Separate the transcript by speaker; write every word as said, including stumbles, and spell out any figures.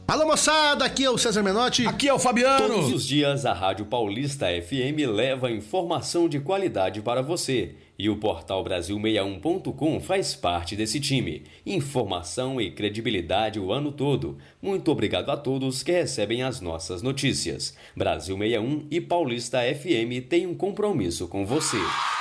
Speaker 1: Alô, moçada, aqui é o César Menotti.
Speaker 2: Aqui é o Fabiano.
Speaker 3: Todos os dias a Rádio Paulista F M leva informação de qualidade para você. E o portal Brasil sessenta e um ponto com faz parte desse time. Informação e credibilidade o ano todo. Muito obrigado a todos que recebem as nossas notícias. Brasil sessenta e um e Paulista F M têm um compromisso com você.